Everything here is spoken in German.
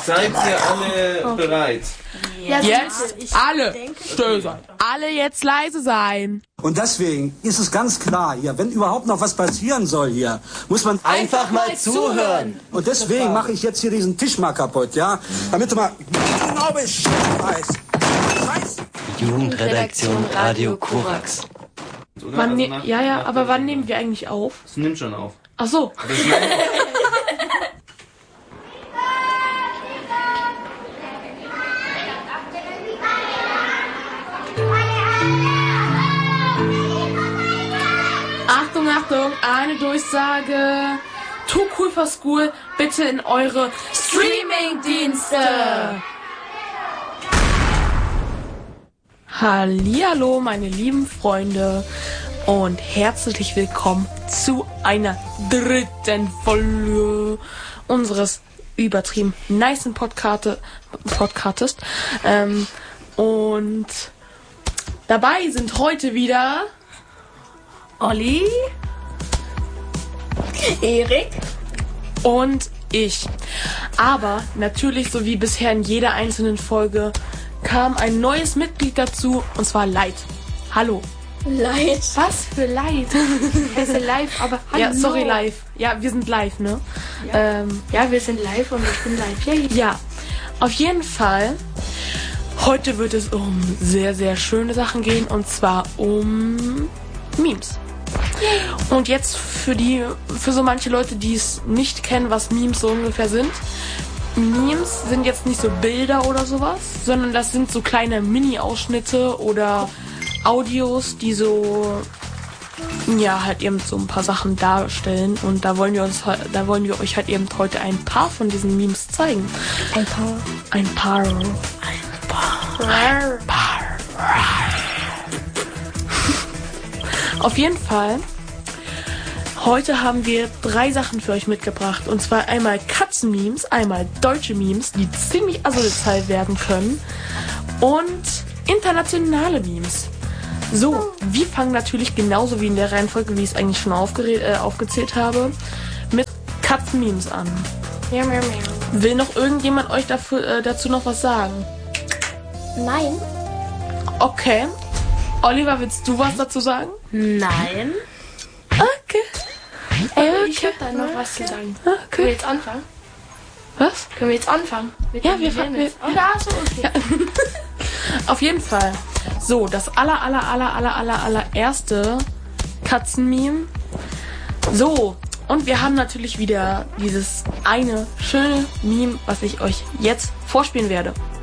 Seid ihr alle bereit? Ja, jetzt alle still sein. Alle jetzt leise sein. Und deswegen ist es ganz klar hier, wenn überhaupt noch was passieren soll hier, muss man einfach mal zuhören. Und deswegen mache ich jetzt hier diesen Tisch mal kaputt, ja? Damit du mal genau Bescheid weißt. Jugendredaktion Radio Korax. Aber wann nehmen wir eigentlich auf? Es nimmt schon auf. Ach so. Achtung, eine Durchsage. Too Cool for School, bitte in eure Streaming-Dienste. Hallihallo, meine lieben Freunde und herzlich willkommen zu einer dritten Folge unseres übertrieben nicen Podcastes. Und dabei sind heute wieder Olli, Erik und ich. Aber natürlich, so wie bisher in jeder einzelnen Folge, kam ein neues Mitglied dazu, und zwar Light. Hallo. Light. Was für Light? Ich heiße live, aber hallo. Ja, sorry, live. Ja, wir sind live, ne? Ja, wir sind live und ich bin live. Ja, auf jeden Fall. Heute wird es um sehr, sehr schöne Sachen gehen, und zwar um Memes. Und jetzt für so manche Leute, die es nicht kennen, was Memes so ungefähr sind. Memes sind jetzt nicht so Bilder oder sowas, sondern das sind so kleine Mini-Ausschnitte oder Audios, die so, ja, halt eben so ein paar Sachen darstellen. Und da wollen wir euch halt eben heute ein paar von diesen Memes zeigen. Ein paar. Auf jeden Fall, heute haben wir 3 Sachen für euch mitgebracht. Und zwar einmal Katzenmemes, einmal deutsche Memes, die ziemlich asozial werden können. Und internationale Memes. So, wir fangen natürlich genauso wie in der Reihenfolge, wie ich es eigentlich schon aufgezählt habe, mit Katzenmemes an. Miau, miau, miau. Will noch irgendjemand euch dazu noch was sagen? Nein. Okay. Oliver, willst du was dazu sagen? Nein. Okay. Ich hab da noch was zu sagen. Okay. Können wir jetzt anfangen? Was? Können wir jetzt anfangen? Ja, wir fangen. Achso, okay. Ja. Auf jeden Fall. So, das allererste Katzenmeme. So, und wir haben natürlich wieder dieses eine schöne Meme, was ich euch jetzt vorspielen werde.